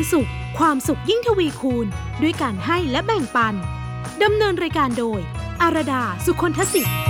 ณสุขความสุขยิ่งทวีคูณด้วยการให้และแบ่งปันดำเนินรายการโดยอารดาสุคนทศิษย์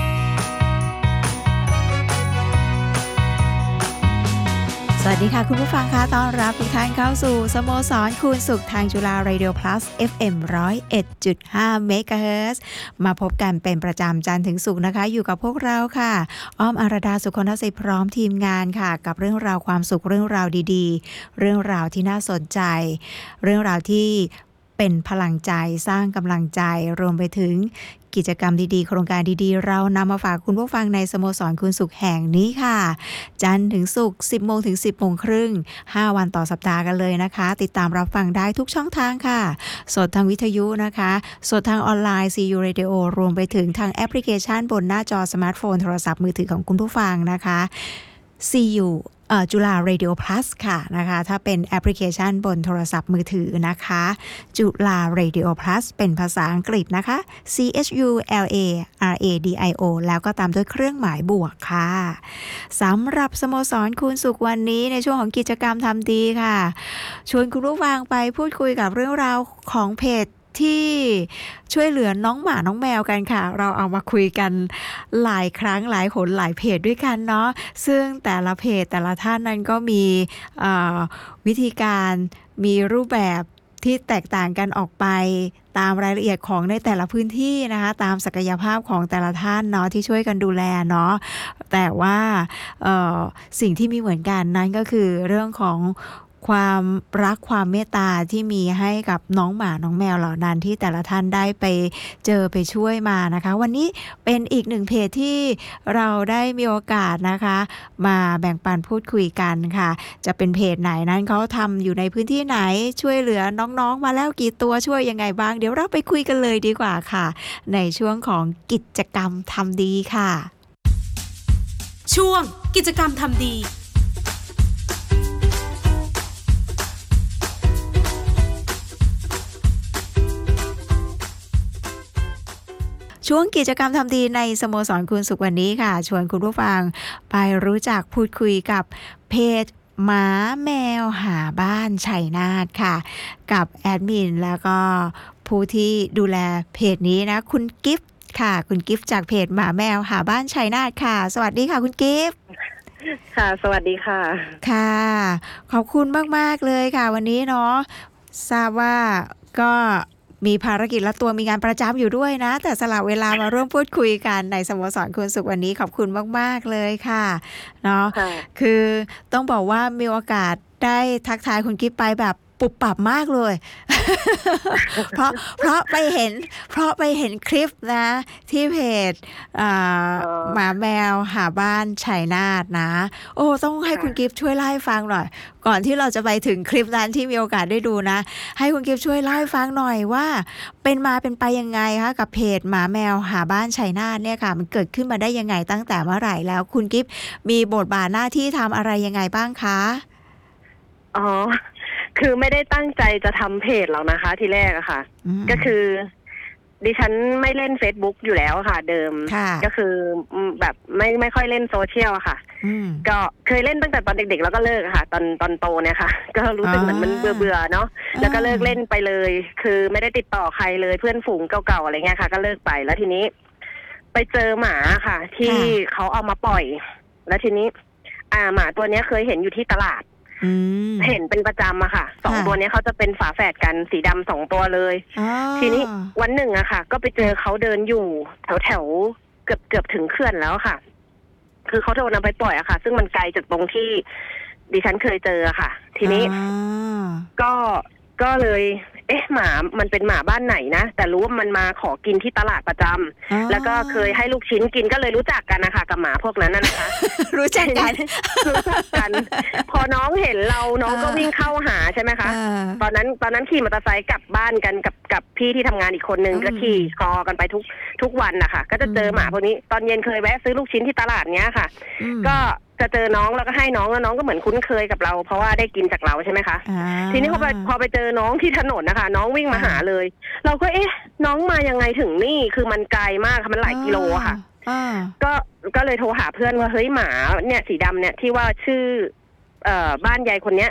สวัสดีค่ะคุณผู้ฟังคะต้อนรับทุกท่านเข้าสู่สโมสรคูณสุขทางจุฬา Radio Plus FM 101.5 MHz มาพบกันเป็นประจำจันทร์ถึงศุกร์นะคะอยู่กับพวกเราค่ะอ้อมอารดาสุคนทศิษย์พร้อมทีมงานค่ะกับเรื่องราวความสุขเรื่องราวดีๆเรื่องราวที่น่าสนใจเรื่องราวที่เป็นพลังใจสร้างกำลังใจรวมไปถึงกิจกรรมดีๆโครงการดีๆเรานำมาฝากคุณผู้ฟังในสโมสรคุณสุขแห่งนี้ค่ะจันทร์ถึงศุกร์ 10 โมงถึง 10 โมงครึ่ง 5 วันต่อสัปดาห์กันเลยนะคะติดตามรับฟังได้ทุกช่องทางค่ะสดทางวิทยุนะคะสดทางออนไลน์ CU Radio รวมไปถึงทางแอปพลิเคชันบนหน้าจอสมาร์ทโฟนโทรศัพท์มือถือของคุณผู้ฟังนะคะ CUจุฬา Radio Plus ค่ะนะคะถ้าเป็นแอปพลิเคชันบนโทรศัพท์มือถือนะคะจุฬา Radio Plus เป็นภาษาอังกฤษนะคะ CHULA-RADIO แล้วก็ตามด้วยเครื่องหมายบวกค่ะสำหรับสโมสรคูณสุขวันนี้ในช่วงของกิจกรรมทำดีค่ะชวนคุณผู้ฟังไปพูดคุยกับเรื่องราวของเพจที่ช่วยเหลือน้องหมาน้องแมวกันค่ะเราเอามาคุยกันหลายครั้งหลายหนหลายเพจด้วยกันเนาะซึ่งแต่ละเพจแต่ละท่านนั้นก็มีวิธีการมีรูปแบบที่แตกต่างกันออกไปตามรายละเอียดของในแต่ละพื้นที่นะคะตามศักยภาพของแต่ละท่านเนาะที่ช่วยกันดูแลเนาะแต่ว่าสิ่งที่มีเหมือนกันนั้นก็คือเรื่องของความรักความเมตตาที่มีให้กับน้องหมาน้องแมวเหล่านั้นที่แต่ละท่านได้ไปเจอไปช่วยมานะคะวันนี้เป็นอีกหนึ่งเพจที่เราได้มีโอกาสนะคะมาแบ่งปันพูดคุยกันค่ะจะเป็นเพจไหนนั้นเขาทำอยู่ในพื้นที่ไหนช่วยเหลือน้องๆมาแล้วกี่ตัวช่วยยังไงบ้างเดี๋ยวเราไปคุยกันเลยดีกว่าค่ะในช่วงของกิจกรรมทำดีค่ะช่วงกิจกรรมทำดีช่วงกิจกรรมทำดีในสโมสรคุณสุขวันนี้ค่ะชวนคุณผู้ฟังไปรู้จักพูดคุยกับเพจหมาแมวหาบ้านชัยนาทค่ะกับแอดมินแล้วก็ผู้ที่ดูแลเพจนี้นะคุณกิฟต์ค่ะคุณกิฟต์จากเพจหมาแมวหาบ้านชัยนาทค่ะสวัสดีค่ะคุณกิฟต์ค่ะสวัสดีค่ะค่ะขอบคุณมากๆเลยค่ะวันนี้เนาะทราบว่าก็มีภารกิจและตัวมีงานประจำอยู่ด้วยนะแต่สละเวลามาร่วมพูดคุยกันในสโมสรคุณสุขวันนี้ขอบคุณมากๆเลยค่ะเนาะคือต้องบอกว่ามีโอกาสได้ทักทายคุณกิ๊บไปแบบปุบปับมากเลย เพราะไปเห็นคลิปนะที่เพจหมาแมวหาบ้านชัยนาทนะโอ้ต้องให้คุณกิฟต์ช่วยเล่าให้ฟังหน่อยก่อนที่เราจะไปถึงคลิปนั้นที่มีโอกาสได้ดูนะให้คุณกิฟต์ช่วยเล่าให้ฟังหน่อยว่าเป็นมาเป็นไปยังไงคะกับเพจหมาแมวหาบ้านชัยนาทเนี่ยค่ะมันเกิดขึ้นมาได้ยังไงตั้งแต่เมื่อไหร่แล้วคุณกิฟต์มีบทบาทหน้าที่ทำอะไรยังไงบ้างคะอ๋อคือไม่ได้ตั้งใจจะทำเพจหรอกนะคะทีแรกอะค่ะก็คือดิฉันไม่เล่น Facebook อยู่แล้วค่ะเดิมก็คือแบบไม่ค่อยเล่นโซเชียลอะค่ะก็เคยเล่นตั้งแต่ตอนเด็กๆแล้วก็เลิกค่ะตอนโตเนี่ยค่ะก็รู้สึกเหมือนมันเบื่อเนาะแล้วก็เลิกเล่นไปเลยคือไม่ได้ติดต่อใครเลยเพื่อนฝูงเก่าๆอะไรเงี้ยค่ะก็เลิกไปแล้วทีนี้ไปเจอหมาค่ะที่เขาเอามาปล่อยแล้วทีนี้หมาตัวนี้เคยเห็นอยู่ที่ตลาดเห็นเป็นประจำอะค่ะ2ตัวนี้เขาจะเป็นฝาแฝดกันสีดำ2ตัวเลยทีนี้วันหนึ่งอะค่ะก็ไปเจอเขาเดินอยู่แถวเกือบถึงเขื่อนแล้วค่ะคือเขาโดนนำไปปล่อยอะค่ะซึ่งมันไกลจากตรงที่ดิฉันเคยเจอค่ะทีนี้ก็เลยหมามันเป็นหมาบ้านไหนนะแต่รู้ว่ามันมาขอกินที่ตลาดประจำแล้วก็เคยให้ลูกชิ้นกินก็เลยรู้จักกันนะคะกับหมาพวกนั้นนะคะรู้จักกันพอน้องเห็นเราน้องก็วิ่งเข้าหาใช่ไหมคะตอนนั้นขี่มอเตอร์ไซค์กลับบ้านกันกับพี่ที่ทำงานอีกคนนึงก็ขี่คอกันไปทุกวันนะคะก็จะเจอหมาพวกนี้ตอนเย็นเคยแวะซื้อลูกชิ้นที่ตลาดเนี้ยค่ะก็จะเจอน้องแล้วก็ให้น้องแล้วน้องก็เหมือนคุ้นเคยกับเราเพราะว่าได้กินจากเราใช่ไหมคะทีนี้พอไปเจอน้องที่ถนนนะคะน้องวิ่งมาหาเลยเราก็น้องมายังไงถึงนี่คือมันไกลมากค่ะมันหลายกิโลค่ะก็เลยโทรหาเพื่อนว่าเฮ้ยหมาเนี่ยสีดำเนี่ยที่ว่าชื่อบ้านยายคนเนี้ย